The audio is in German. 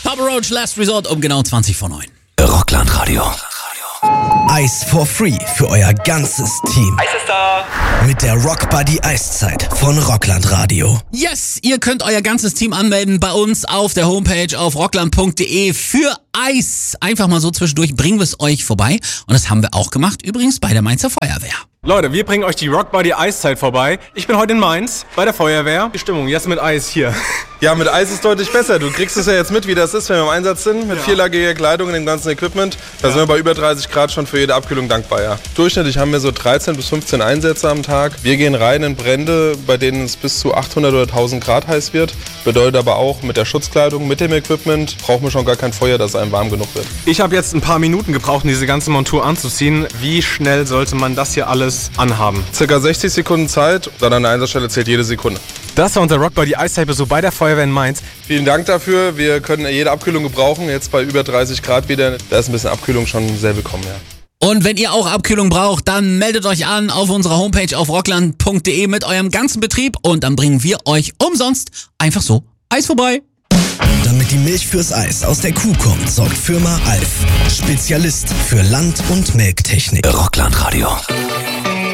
Papa Roach, Last Resort um genau 20 vor 9. Rockland-Radio. Eis for free für euer ganzes Team. Eis ist da! Mit der Rock Buddy Eiszeit von Rockland-Radio. Yes, ihr könnt euer ganzes Team anmelden bei uns auf der Homepage auf rockland.de für Eis. Einfach mal so zwischendurch bringen wir es euch vorbei. Und das haben wir auch gemacht, übrigens bei der Mainzer Feuerwehr. Leute, wir bringen euch die Rock Buddy Eiszeit vorbei. Ich bin heute in Mainz bei der Feuerwehr. Die Stimmung jetzt mit Eis hier. Ja, mit Eis ist deutlich besser. Du kriegst es ja jetzt mit, wie das ist, wenn wir im Einsatz sind. Mit vierlagiger Kleidung und dem ganzen Equipment. Da sind wir bei über 30 Grad schon für jede Abkühlung dankbar, ja. Durchschnittlich haben wir so 13 bis 15 Einsätze am Tag. Wir gehen rein in Brände, bei denen es bis zu 800 oder 1000 Grad heiß wird. Bedeutet aber auch, mit der Schutzkleidung, mit dem Equipment braucht man schon gar kein Feuer, dass einem warm genug wird. Ich habe jetzt ein paar Minuten gebraucht, um diese ganze Montur anzuziehen. Wie schnell sollte man das hier alles anhaben? Circa 60 Sekunden Zeit, dann an der Einsatzstelle zählt jede Sekunde. Das war unser Rock Buddy Eiszeit so bei der Feuerwehr in Mainz. Vielen Dank dafür. Wir können jede Abkühlung gebrauchen. Jetzt bei über 30 Grad wieder. Da ist ein bisschen Abkühlung schon sehr willkommen, ja. Und wenn ihr auch Abkühlung braucht, dann meldet euch an auf unserer Homepage auf rockland.de mit eurem ganzen Betrieb und dann bringen wir euch umsonst einfach so Eis vorbei. Damit die Milch fürs Eis aus der Kuh kommt, sorgt Firma Alf. Spezialist für Land- und Melktechnik. Rockland-Radio.